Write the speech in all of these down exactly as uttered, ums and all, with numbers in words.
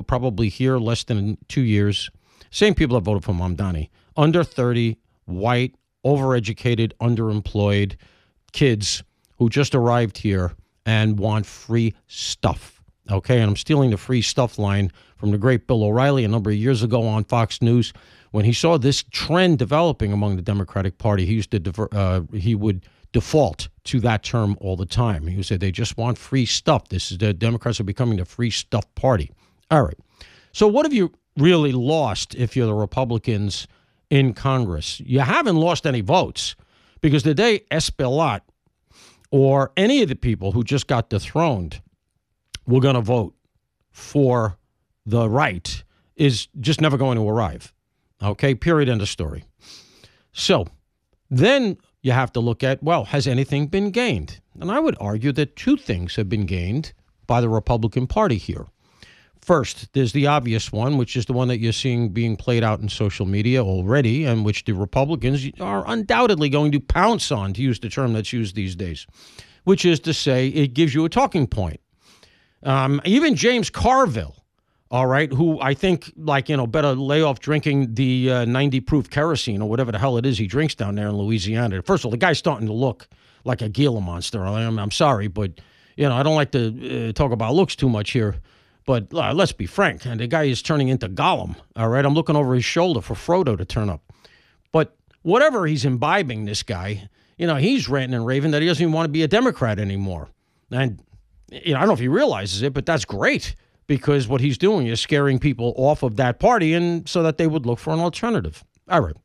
probably here less than two years. Same people that voted for Mamdani. Under thirty, white, overeducated, underemployed kids who just arrived here and want free stuff. Okay, and I'm stealing the free stuff line from the great Bill O'Reilly a number of years ago on Fox News. When he saw this trend developing among the Democratic Party, he used to diver, uh, he would default to that term all the time. He would say they just want free stuff. This is the Democrats are becoming the free stuff party. All right. So what have you really lost if you're the Republicans in Congress? You haven't lost any votes, because the day Espaillat or any of the people who just got dethroned were going to vote for the right is just never going to arrive. Okay, period, end of story. So then you have to look at, well, has anything been gained? And I would argue that two things have been gained by the Republican Party here. First, there's the obvious one, which is the one that you're seeing being played out in social media already, and which the Republicans are undoubtedly going to pounce on, to use the term that's used these days, which is to say it gives you a talking point. Um, even James Carville, all right, who I think, like, you know, better lay off drinking the uh, ninety proof kerosene or whatever the hell it is he drinks down there in Louisiana. First of all, the guy's starting to look like a Gila monster. I'm, I'm sorry, but, you know, I don't like to uh, talk about looks too much here. But uh, let's be frank, and the guy is turning into Gollum, all right? I'm looking over his shoulder for Frodo to turn up. But whatever he's imbibing, this guy, you know, he's ranting and raving that he doesn't even want to be a Democrat anymore. And, you know, I don't know if he realizes it, but that's great, because what he's doing is scaring people off of that party, and so that they would look for an alternative. All right.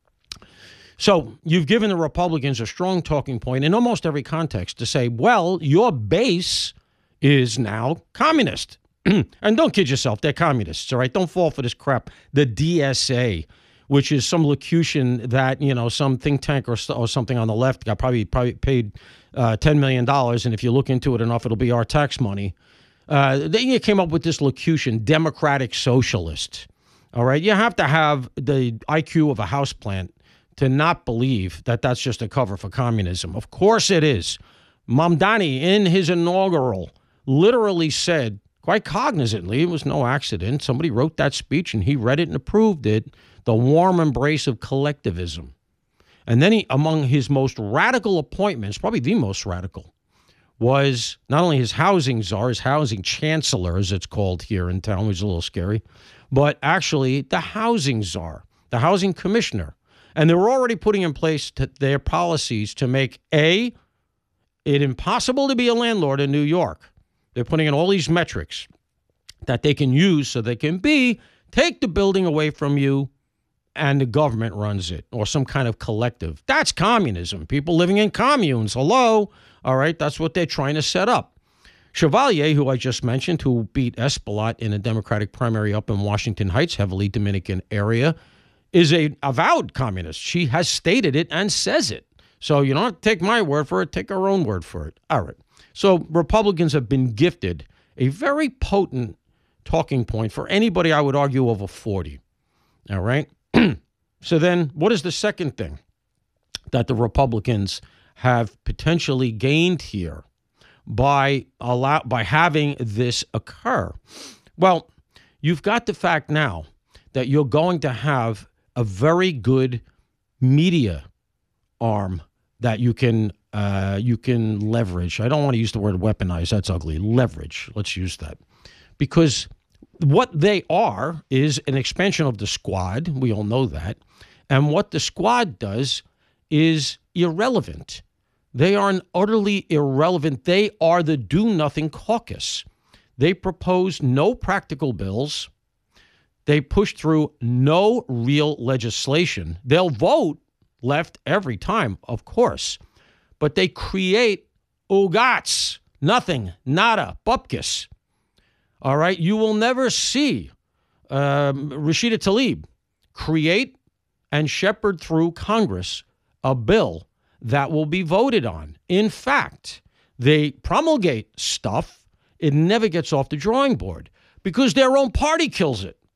So you've given the Republicans a strong talking point in almost every context to say, well, your base is now communist. And don't kid yourself, they're communists, all right? Don't fall for this crap. The D S A, which is some locution that, you know, some think tank or, or something on the left got probably, probably paid uh, ten million dollars, and if you look into it enough, it'll be our tax money. Uh, they came up with this locution, democratic socialist, all right? You have to have the I Q of a houseplant to not believe that that's just a cover for communism. Of course it is. Mamdani, in his inaugural, literally said, quite cognizantly, it was no accident, somebody wrote that speech and he read it and approved it, the warm embrace of collectivism. And then he, among his most radical appointments, probably the most radical, was not only his housing czar, his housing chancellor, as it's called here in town, which is a little scary, but actually the housing czar, the housing commissioner. And they were already putting in place to their policies to make, A, it impossible to be a landlord in New York. They're putting in all these metrics that they can use so they can, B, take the building away from you and the government runs it, or some kind of collective. That's communism. People living in communes. Hello. All right. That's what they're trying to set up. Chevalier, who I just mentioned, who beat Espaillat in a Democratic primary up in Washington Heights, heavily Dominican area, is a avowed communist. She has stated it and says it. So you don't have to take my word for it. Take our own word for it. All right. So Republicans have been gifted a very potent talking point for anybody, I would argue, over forty. All right. So then what is the second thing that the Republicans have potentially gained here by allow by having this occur? Well, you've got the fact now that you're going to have a very good media arm that you can uh, you can leverage. I don't want to use the word weaponize. That's ugly. Leverage. Let's use that. Because what they are is an expansion of the squad. We all know that. And what the squad does is irrelevant. They are an utterly irrelevant. They are the do-nothing caucus. They propose no practical bills. They push through no real legislation. They'll vote left every time, of course. But they create ugats, nothing, nada, bupkis. All right? You will never see um, Rashida Tlaib create and shepherd through Congress a bill that will be voted on. In fact, they promulgate stuff. It never gets off the drawing board because their own party kills it.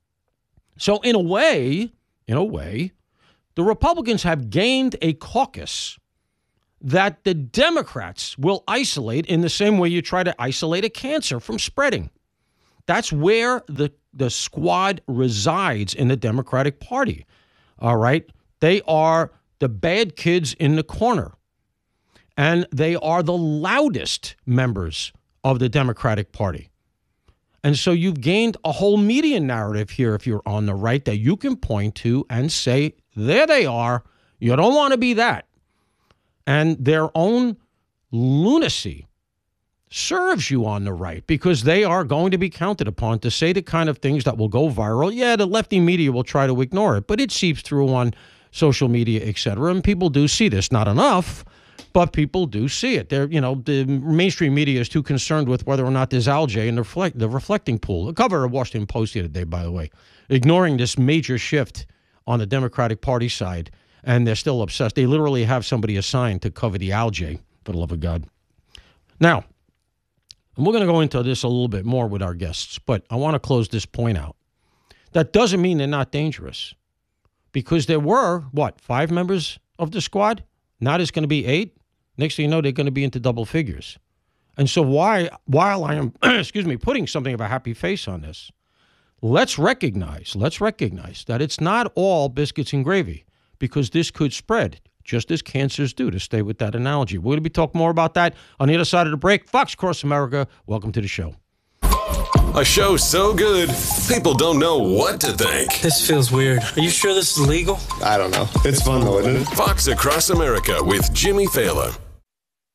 So in a way, in a way, the Republicans have gained a caucus that the Democrats will isolate in the same way you try to isolate a cancer from spreading. That's where the, the squad resides in the Democratic Party. All right? They are the bad kids in the corner. And they are the loudest members of the Democratic Party. And so you've gained a whole media narrative here if you're on the right that you can point to and say, there they are. You don't want to be that. And their own lunacy serves you on the right because they are going to be counted upon to say the kind of things that will go viral. Yeah, the lefty media will try to ignore it, but it seeps through on social media, et cetera. And people do see this. Not enough, but people do see it. They're, you know, the mainstream media is too concerned with whether or not there's algae in the, reflect, the reflecting pool. The cover of Washington Post the other day, by the way, ignoring this major shift on the Democratic Party side, and they're still obsessed. They literally have somebody assigned to cover the algae, for the love of God. Now, and we're going to go into this a little bit more with our guests, but I want to close this point out. That doesn't mean they're not dangerous, because there were, what, five members of the squad? Now there's going to be eight. Next thing you know, they're going to be into double figures. And so why, while I am, excuse me, putting something of a happy face on this, let's recognize, let's recognize that it's not all biscuits and gravy, because this could spread, just as cancers do, to stay with that analogy. We're going to be talking more about that on the other side of the break. Fox Cross America, welcome to the show. A show so good, people don't know what to think. This feels weird. Are you sure this is legal? I don't know. It's fun though, isn't it? Fox Across America with Jimmy Fallon.